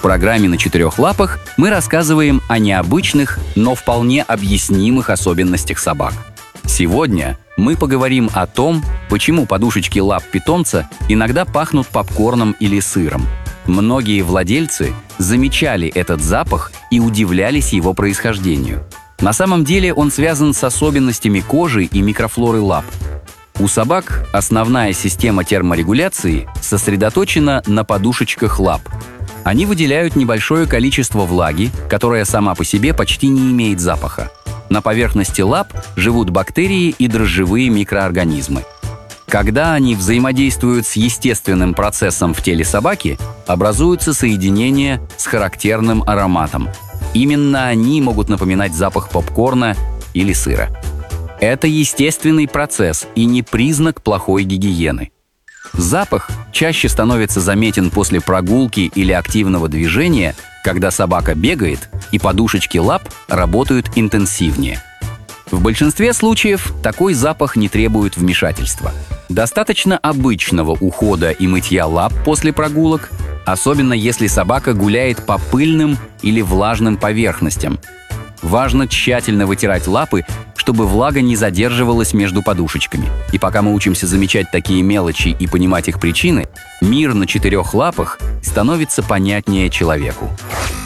программе «На четырех лапах» мы рассказываем о необычных, но вполне объяснимых особенностях собак. Сегодня мы поговорим о том, почему подушечки лап питомца иногда пахнут попкорном или сыром. Многие владельцы замечали этот запах и удивлялись его происхождению. На самом деле он связан с особенностями кожи и микрофлоры лап. У собак основная система терморегуляции сосредоточена на подушечках лап. Они выделяют небольшое количество влаги, которая сама по себе почти не имеет запаха. На поверхности лап живут бактерии и дрожжевые микроорганизмы. Когда они взаимодействуют с естественным процессом в теле собаки, образуются соединения с характерным ароматом. Именно они могут напоминать запах попкорна или сыра. Это естественный процесс и не признак плохой гигиены. Запах чаще становится заметен после прогулки или активного движения, когда собака бегает и подушечки лап работают интенсивнее. В большинстве случаев такой запах не требует вмешательства. Достаточно обычного ухода и мытья лап после прогулок, особенно если собака гуляет по пыльным или влажным поверхностям. Важно тщательно вытирать лапы, чтобы влага не задерживалась между подушечками. И пока мы учимся замечать такие мелочи и понимать их причины, мир на четырех лапах становится понятнее человеку.